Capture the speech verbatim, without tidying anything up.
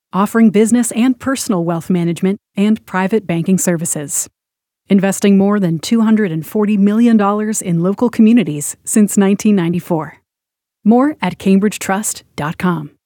offering business and personal wealth management and private banking services. Investing more than two hundred forty million dollars in local communities since nineteen ninety-four. More at cambridge trust dot com.